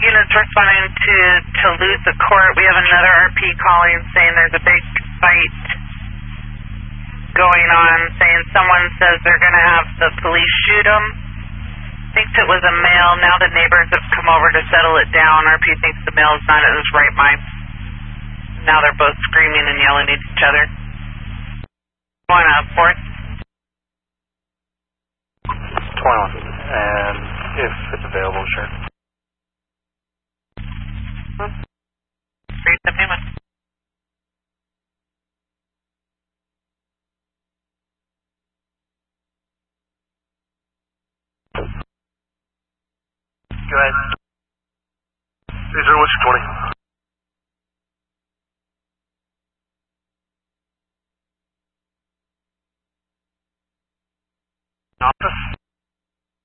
units responding to Toulouse Court. We have another RP calling saying there's a big fight going on, saying someone says they're going to have the police shoot them. Thinks it was a male. Now the neighbors have come over to settle it down. RP thinks the male is not in his right mind. Now they're both screaming and yelling at each other. Going up, 4th. 21. And if it's available, sure. 371. Go ahead.